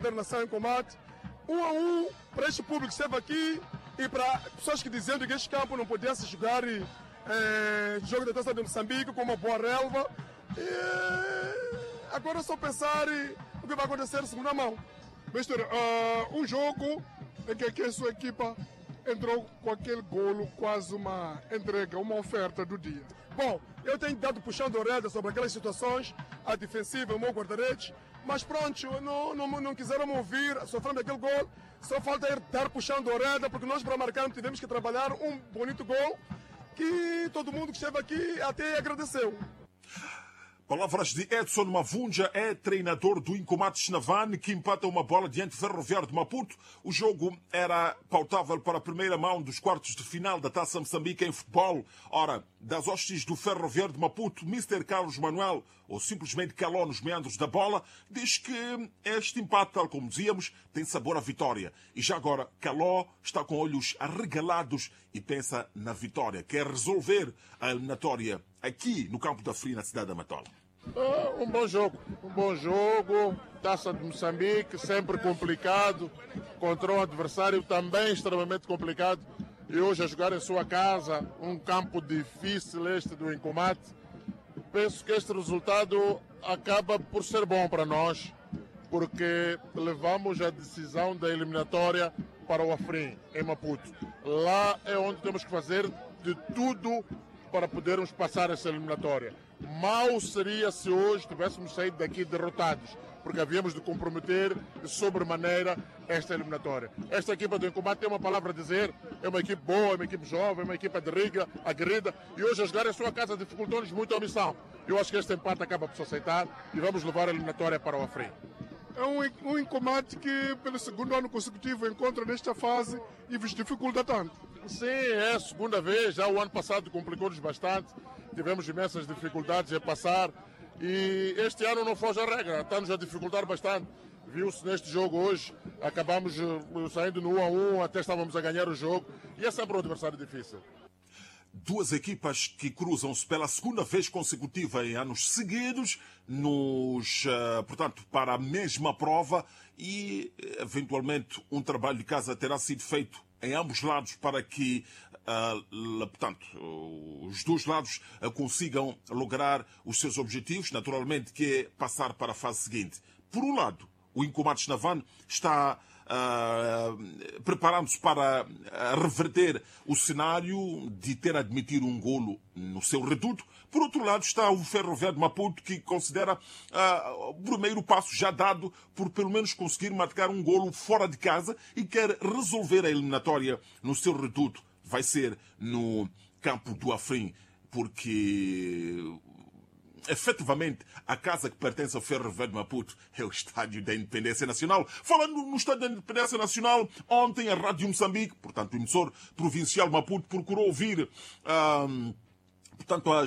internação em combate, 1-1 para este público que esteve aqui e para pessoas que dizendo que este campo não podia se jogar jogo da Taça de Moçambique com uma boa relva. E agora é só pensar o que vai acontecer na segunda mão. Mister, um jogo em que a sua equipa entrou com aquele golo, quase uma entrega, uma oferta do dia. Bom, eu tenho dado puxão de orelha sobre aquelas situações, a defensiva, o meu guarda-redes, mas pronto, não quiseram me ouvir, sofrendo aquele gol, só falta dar puxão de orelha, porque nós para marcar tivemos que trabalhar um bonito gol, que todo mundo que esteve aqui até agradeceu. Palavras de Edson Mavunja, é treinador do Incomates Chinavane, que empata uma bola diante do Ferroviário de Maputo. O jogo era pautável para a primeira mão dos quartos de final da Taça Moçambique em futebol. Ora, das hostes do Ferroviário de Maputo, Mr. Carlos Manuel, ou simplesmente Caló nos meandros da bola, diz que este empate, tal como dizíamos, tem sabor à vitória. E já agora, Caló está com olhos arregalados e pensa na vitória. Quer resolver a eliminatória aqui no campo da Fria, na cidade da Matola. Um bom jogo, Taça de Moçambique, sempre complicado, contra um adversário também extremamente complicado, e hoje a jogar em sua casa, um campo difícil este do Incomate. Penso que este resultado acaba por ser bom para nós, porque levamos a decisão da eliminatória para o Afrim, em Maputo. Lá é onde temos que fazer de tudo para podermos passar essa eliminatória. Mal seria se hoje tivéssemos saído daqui derrotados, porque havíamos de comprometer de sobremaneira esta eliminatória. Esta equipa do Incomate tem uma palavra a dizer, é uma equipe boa, é uma equipe jovem, é uma equipe aguerrida, e hoje a jogar em sua casa dificultou-nos muito a missão. Eu acho que este empate acaba por se aceitar e vamos levar a eliminatória para o Afrim. É um Incomate que pelo segundo ano consecutivo encontra nesta fase e vos dificulta tanto. Sim, é a segunda vez, já o ano passado complicou-nos bastante, tivemos imensas dificuldades a passar e este ano não foge a regra, está-nos a dificultar bastante. Viu-se neste jogo hoje, acabamos saindo no 1-1, até estávamos a ganhar o jogo e é sempre um adversário difícil. Duas equipas que cruzam-se pela segunda vez consecutiva em anos seguidos, portanto, para a mesma prova e, eventualmente, um trabalho de casa terá sido feito em ambos lados para que, portanto, os dois lados consigam lograr os seus objetivos, naturalmente, que é passar para a fase seguinte. Por um lado, o Incomates Chinavane está preparando-se para reverter o cenário de ter a admitir um golo no seu reduto. Por outro lado está o Ferroviário de Maputo, que considera o primeiro passo já dado por pelo menos conseguir marcar um golo fora de casa e quer resolver a eliminatória no seu reduto. Vai ser no campo do Afrim, porque efetivamente, a casa que pertence ao Ferroviário de Maputo é o Estádio da Independência Nacional. Falando no Estádio da Independência Nacional, ontem a Rádio Moçambique, portanto o emissor provincial Maputo, procurou ouvir portanto,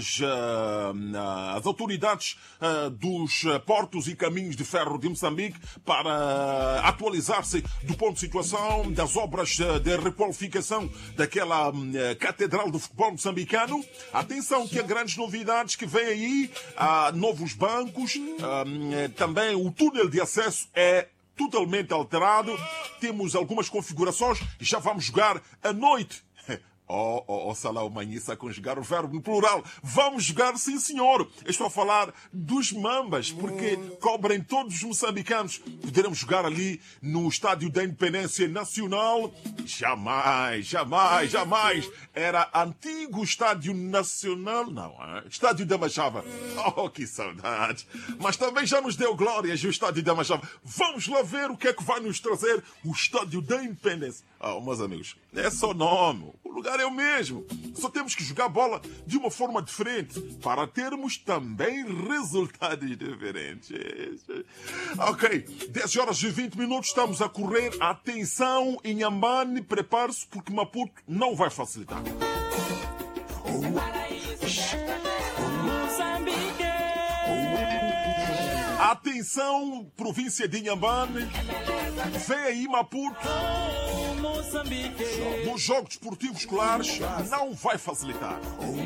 as autoridades dos portos e caminhos de ferro de Moçambique para atualizar-se do ponto de situação das obras de requalificação daquela catedral do futebol moçambicano. Atenção que há grandes novidades que vêm aí, há novos bancos, também o túnel de acesso é totalmente alterado, temos algumas configurações e já vamos jogar à noite. Salau Manhissa a conjugar o verbo no plural. Vamos jogar, sim senhor. Eu estou a falar dos Mambas, porque cobrem todos os moçambicanos. Poderemos jogar ali no Estádio da Independência Nacional. Jamais. Era antigo Estádio Nacional. Não, Estádio da Machava. Oh, que saudade. Mas também já nos deu glórias o Estádio da Machava. Vamos lá ver o que é que vai nos trazer o Estádio da Independência. Meus amigos, é só nome. O lugar é o mesmo. Só temos que jogar bola de uma forma diferente para termos também resultados diferentes. Ok, 10 horas e 20 minutos, estamos a correr. Atenção, Inhambane, prepare-se porque Maputo não vai facilitar. Atenção, província de Inhambane. Vem aí Maputo. Nos Jogos Desportivos Escolares não vai facilitar.